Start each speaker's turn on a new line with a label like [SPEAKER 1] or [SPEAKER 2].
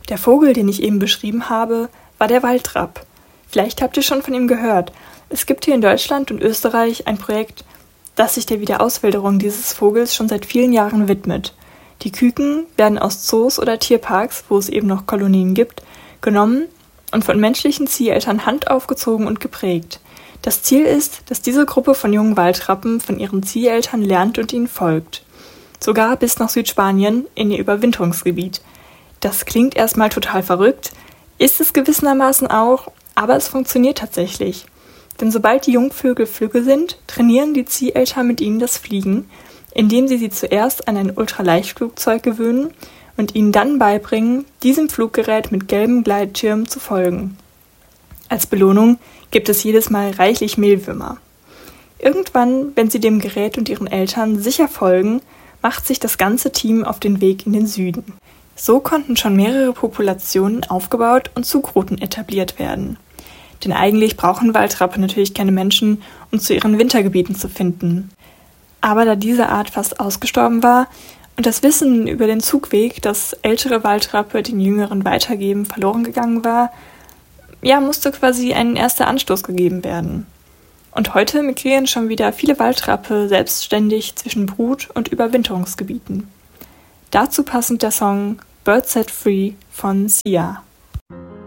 [SPEAKER 1] Der Vogel, den ich eben beschrieben habe, war der Waldrapp. Vielleicht habt ihr schon von ihm gehört. Es gibt hier in Deutschland und Österreich ein Projekt, das sich der Wiederauswilderung dieses Vogels schon seit vielen Jahren widmet. Die Küken werden aus Zoos oder Tierparks, wo es eben noch Kolonien gibt, genommen und von menschlichen Zieheltern handaufgezogen und geprägt. Das Ziel ist, dass diese Gruppe von jungen Waldrappen von ihren Zieheltern lernt und ihnen folgt. Sogar bis nach Südspanien in ihr Überwinterungsgebiet. Das klingt erstmal total verrückt, ist es gewissermaßen auch, aber es funktioniert tatsächlich. Denn sobald die Jungvögel flügge sind, trainieren die Zieheltern mit ihnen das Fliegen, indem sie zuerst an ein Ultraleichtflugzeug gewöhnen und ihnen dann beibringen, diesem Fluggerät mit gelbem Gleitschirm zu folgen. Als Belohnung gibt es jedes Mal reichlich Mehlwürmer. Irgendwann, wenn sie dem Gerät und ihren Eltern sicher folgen, macht sich das ganze Team auf den Weg in den Süden. So konnten schon mehrere Populationen aufgebaut und Zugrouten etabliert werden. Denn eigentlich brauchen Waldrappe natürlich keine Menschen, um zu ihren Wintergebieten zu finden. Aber da diese Art fast ausgestorben war und das Wissen über den Zugweg, das ältere Waldrappe den Jüngeren weitergeben, verloren gegangen war, musste quasi ein erster Anstoß gegeben werden. Und heute migrieren schon wieder viele Waldrappe selbstständig zwischen Brut- und Überwinterungsgebieten. Dazu passend der Song Birds Set Free von Sia.